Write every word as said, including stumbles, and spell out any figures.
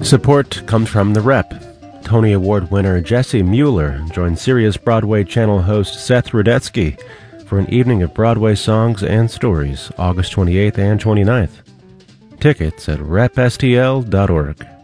Support comes from The Rep. Tony Award winner Jesse Mueller joined Sirius Broadway Channel host Seth Rudetsky for an evening of Broadway songs and stories, August twenty-eighth and twenty-ninth. Tickets at rep s t l dot org.